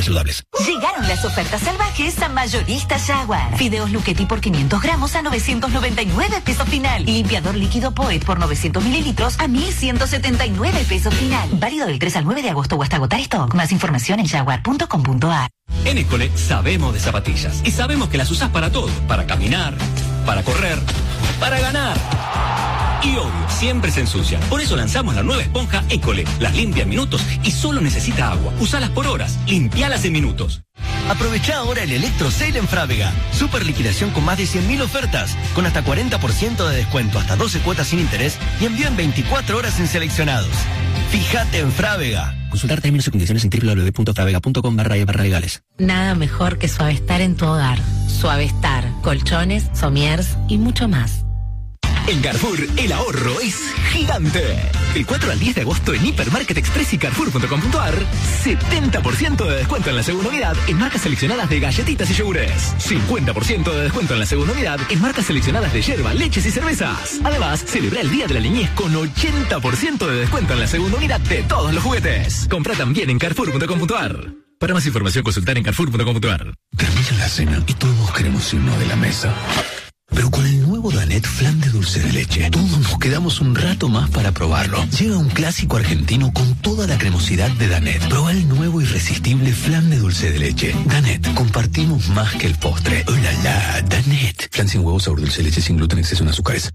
saludables. Llegaron las ofertas salvajes a Mayorista Jaguar. Fideos Luchetti por 500 gramos a 999 pesos final. Y limpiador líquido Poet por 900 mililitros a 1179 pesos final. Válido del 3 al 9 de agosto o hasta agotar stock. Más información en jaguar.com.ar. En École sabemos de zapatillas y sabemos que las usás para todo. Para caminar, para correr, para ganar. Y obvio, siempre se ensucian. Por eso lanzamos la nueva esponja École. Las limpia en minutos y solo necesita agua. Usalas por horas. Limpialas en minutos. Aprovecha ahora el Electro Sale en Frávega. Super liquidación con más de 100.000 ofertas, con hasta 40% de descuento, hasta 12 cuotas sin interés y envío en 24 horas en seleccionados. Fíjate en Frávega. Consultar términos y condiciones en www.fravega.com/legales. Nada mejor que Suavestar en tu hogar. Suavestar, colchones, somiers y mucho más. En Carrefour, el ahorro es gigante. Del 4 al 10 de agosto en Hipermarket Express y Carrefour.com.ar, 70% de descuento en la segunda unidad en marcas seleccionadas de galletitas y yogures. 50% de descuento en la segunda unidad en marcas seleccionadas de yerba, leches y cervezas. Además, celebra el Día de la Niñez con 80% de descuento en la segunda unidad de todos los juguetes. Compra también en Carrefour.com.ar. Para más información, consultar en Carrefour.com.ar. Termina la cena y todos queremos irnos de la mesa. Pero con el nuevo Danet Flan de dulce de leche, todos nos quedamos un rato más para probarlo. Llega un clásico argentino con toda la cremosidad de Danet. Proba el nuevo irresistible Flan de dulce de leche. Danet, compartimos más que el postre. ¡Oh, la, la! Danet. Flan sin huevos, sabor dulce de leche, sin gluten, exceso en azúcares.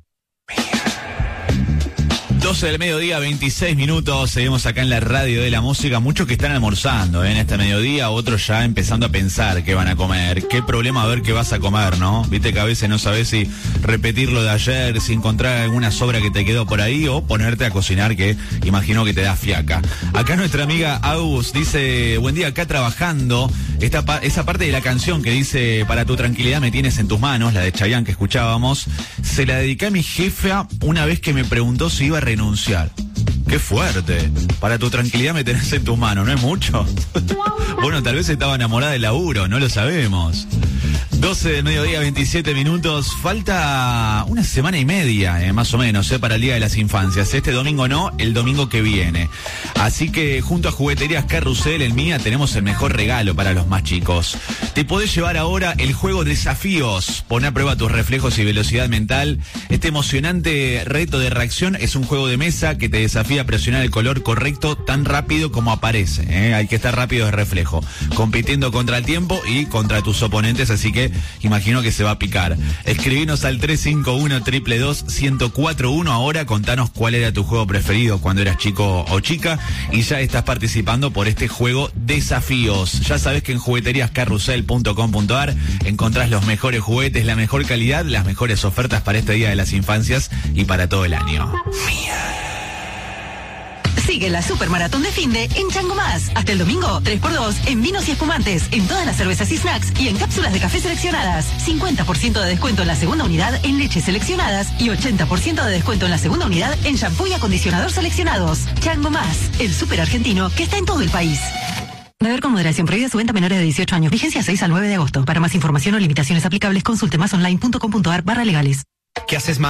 12 del mediodía, 26 minutos, seguimos acá en la radio de la música, muchos que están almorzando en este mediodía, otros ya empezando a pensar qué van a comer, qué problema a ver qué vas a comer, ¿no? Viste que a veces no sabes si repetir lo de ayer, si encontrar alguna sobra que te quedó por ahí o ponerte a cocinar, que imagino que te da fiaca. Acá nuestra amiga Agus dice, buen día, acá trabajando, esa parte de la canción que dice, para tu tranquilidad me tienes en tus manos, la de Chayanne que escuchábamos, se la dediqué a mi jefa una vez que me preguntó si iba a renunciar. ¡Qué fuerte! Para tu tranquilidad me tenés en tus manos, ¿no es mucho? Bueno, tal vez estaba enamorada del laburo, no lo sabemos. 12 del mediodía, 27 minutos. Falta una semana y media, más o menos, para el Día de las Infancias. Este domingo no, el domingo que viene. Así que junto a Jugueterías Carrusel, en Mía, tenemos el mejor regalo para los más chicos. Te podés llevar ahora el juego Desafíos. Pon a prueba tus reflejos y velocidad mental. Este emocionante reto de reacción es un juego de mesa que te desafía a presionar el color correcto tan rápido como aparece. Hay que estar rápido de reflejo, compitiendo contra el tiempo y contra tus oponentes, así que imagino que se va a picar. Escribinos al 351-222-1041 ahora, contanos cuál era tu juego preferido cuando eras chico o chica y ya estás participando por este juego Desafíos. Ya sabes que en jugueteriascarrusel.com.ar encontrás los mejores juguetes, la mejor calidad, las mejores ofertas para este Día de las Infancias y para todo el año. Sigue la Supermaratón de Finde en Chango Más. Hasta el domingo, 3x2 en vinos y espumantes, en todas las cervezas y snacks y en cápsulas de café seleccionadas. 50% de descuento en la segunda unidad en leches seleccionadas y 80% de descuento en la segunda unidad en shampoo y acondicionador seleccionados. Chango Más, el súper argentino que está en todo el país. Beber con moderación, prohibida su venta a menores de 18 años. Vigencia 6 al 9 de agosto. Para más información o limitaciones aplicables, consulte másonline.com.ar/legales. ¿Qué haces más?